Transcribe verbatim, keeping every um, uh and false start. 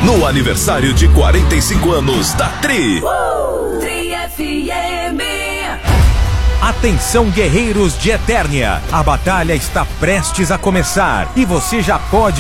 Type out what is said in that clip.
no aniversário de quarenta e cinco anos da Tri. Uh, Tri F M. Atenção, guerreiros de Eternia, a batalha está prestes a começar e você já pode